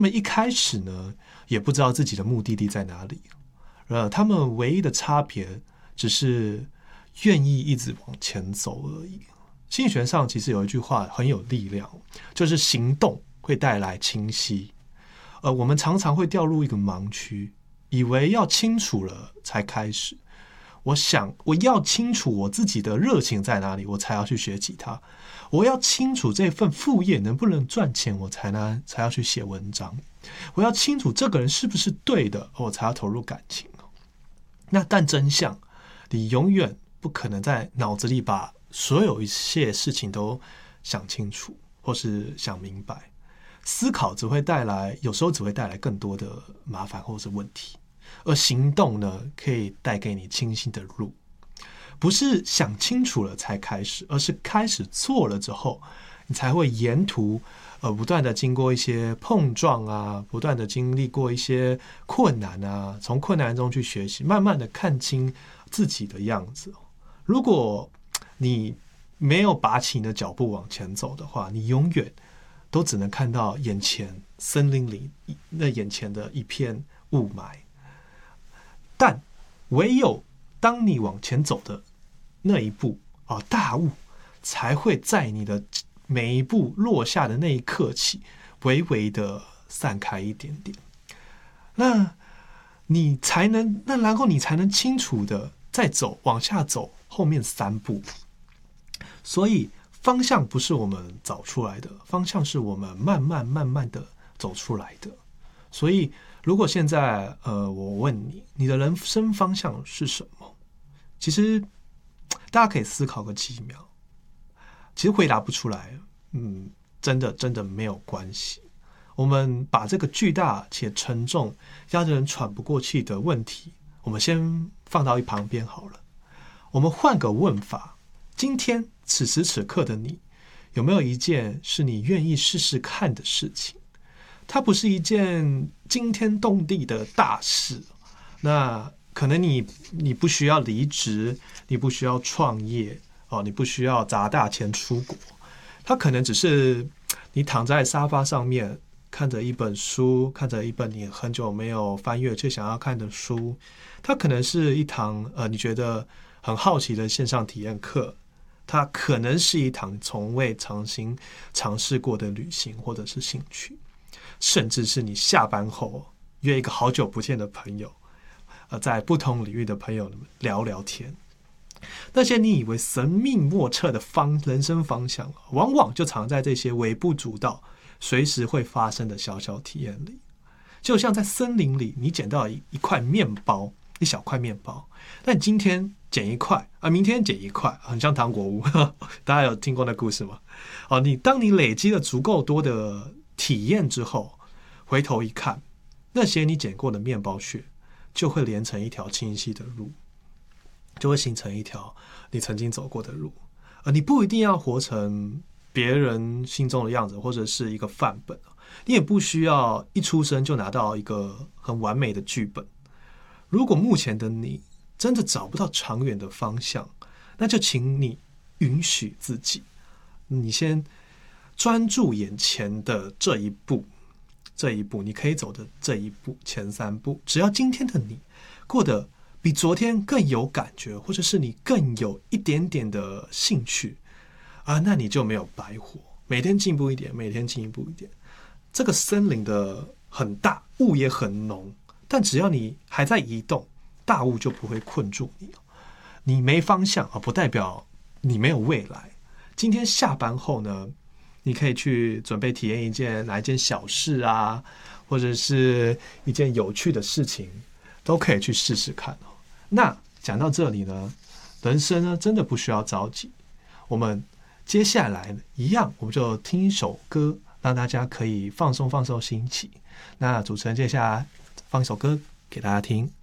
们一开始呢，也不知道自己的目的地在哪里。他们唯一的差别只是愿意一直往前走而已。心理学上其实有一句话很有力量，就是行动会带来清晰。我们常常会掉入一个盲区，以为要清楚了才开始。我要清楚我自己的热情在哪里，我才要去学吉他。我要清楚这份副业能不能赚钱，我才要去写文章。我要清楚这个人是不是对的，我才要投入感情。但真相，你永远不可能在脑子里把所有一切事情都想清楚，或是想明白。思考有时候只会带来更多的麻烦或是问题。而行动呢，可以带给你清晰的路。不是想清楚了才开始，而是开始做了之后，你才会沿途不断的经过一些碰撞啊，不断的经历过一些困难啊，从困难中去学习，慢慢的看清自己的样子。如果你没有拔起你的脚步往前走的话，你永远都只能看到眼前森林里那眼前的一片雾霾。但唯有当你往前走的那一步大雾才会在你的每一步落下的那一刻起微微的散开一点点，然后你才能清楚的再往下走后面3步。所以方向不是我们找出来的，方向是我们慢慢的走出来的。所以如果现在我问你，你的人生方向是什么？其实大家可以思考个几秒。其实回答不出来，真的没有关系。我们把这个巨大且沉重、压得人喘不过气的问题，我们先放到一旁边好了。我们换个问法：今天此时此刻的你，有没有一件是你愿意试试看的事情？它不是一件惊天动地的大事，那可能你不需要离职，你不需要创业你不需要砸大钱出国，它可能只是你躺在沙发上面看着一本书，看着一本你很久没有翻阅却想要看的书，它可能是一堂你觉得很好奇的线上体验课，它可能是一堂从未尝试过的旅行或者是兴趣，甚至是你下班后约一个好久不见的朋友，在不同领域的朋友聊聊天。那些你以为神秘莫测的人生方向，往往就藏在这些微不足道、随时会发生的小小体验里。就像在森林里，你捡到一块面包，一小块面包，但今天捡一块明天捡一块，很像糖果屋。大家有听过那故事吗？当你累积了足够多的体验之后，回头一看，那些你捡过的面包屑就会连成一条清晰的路，就会形成一条你曾经走过的路。你不一定要活成别人心中的样子，或者是一个范本，你也不需要一出生就拿到一个很完美的剧本。如果目前的你真的找不到长远的方向，那就请你允许自己，你先专注眼前的这一步，你可以走的这一步，前3步，只要今天的你过得比昨天更有感觉，或者是你更有一点点的兴趣那你就没有白活。每天进步一点，每天进步一点。这个森林的很大，雾也很浓，但只要你还在移动，大雾就不会困住你。你没方向不代表你没有未来。今天下班后呢，你可以去准备体验哪一件小事啊，或者是一件有趣的事情，都可以去试试看。那讲到这里呢，人生呢真的不需要着急。我们接下来一样，我们就听一首歌，让大家可以放松心情。那主持人接下来放一首歌给大家听。